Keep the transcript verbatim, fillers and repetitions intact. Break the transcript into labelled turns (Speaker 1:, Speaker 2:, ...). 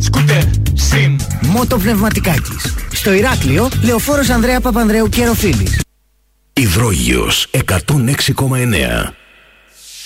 Speaker 1: σκούτερ, συν.
Speaker 2: Μότο Πνευματικάκης. Στο Ηράκλειο, Λεωφόρος Ανδρέα Παπανδρέου και Ροφίλης.
Speaker 3: Υδρόγειος εκατόν έξι κόμμα εννέα.